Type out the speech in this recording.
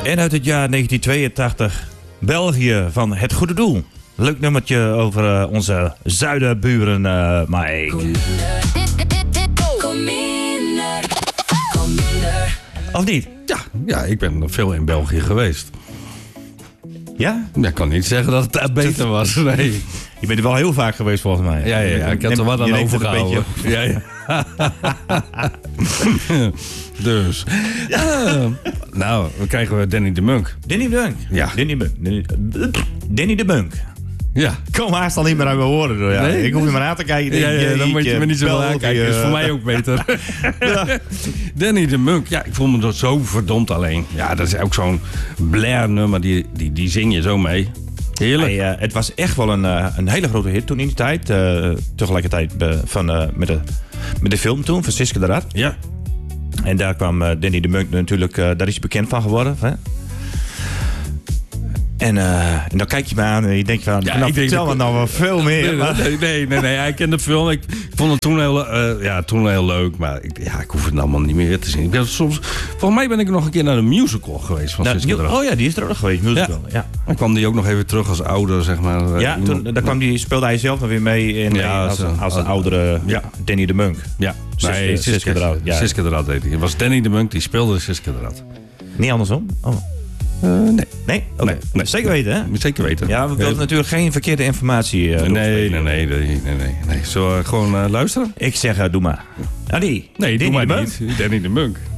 En uit het jaar 1982, België van Het Goede Doel. Leuk nummertje over onze zuidenburen, Mike. Of niet? Ja, ik ben veel in België geweest. Ja? Ik kan niet zeggen dat het daar beter was, nee. Je bent er wel heel vaak geweest volgens mij. Ja, ik had er wat aan overgehouden. Ja. Dus. Nou, dan krijgen we Danny de Munk. Danny de Munk? Ja. Danny de Munk. Ja. Kom haast al niet meer uit mijn woorden door. Ja. Nee? Ik hoef je maar aan te kijken. Ja, dan moet je me niet zo aankijken. Dat is voor mij ook beter. Ja. Danny de Munk. Ja, ik voel me zo verdomd alleen. Ja, dat is ook zo'n Blair nummer. Die zing je zo mee. Heerlijk. Het was echt wel een hele grote hit toen in die tijd. Tegelijkertijd met de film toen, van Siske de Rad. Ja. En daar kwam Danny de Munk natuurlijk, daar is hij bekend van geworden. Hè? En dan kijk je me aan en je denkt van, vertel me nou wel veel meer. Nee, hij kende de film. Ik vond het toen heel leuk, maar ik hoef het allemaal niet meer te zien. Ik ben volgens mij ben ik nog een keer naar de musical geweest van Siske de Rad. Oh ja, die is er ook nog geweest, musical. Ja. Dan kwam die ook nog even terug als ouder, zeg maar. Ja, speelde hij zelf nog weer mee als een oudere Danny de Munk. Ja, Siske de Rad. Ja. Siske de Rad deed hij. Het was Danny de Munk, die speelde Siske de Rad. Niet andersom? Oh. Nee? Okay. Nee. Zeker weten, hè? Zeker weten. Ja, we willen natuurlijk geen verkeerde informatie. Nee. Zullen we gewoon luisteren? Ik zeg, doe maar. Nee, doe maar niet. Danny de Munk.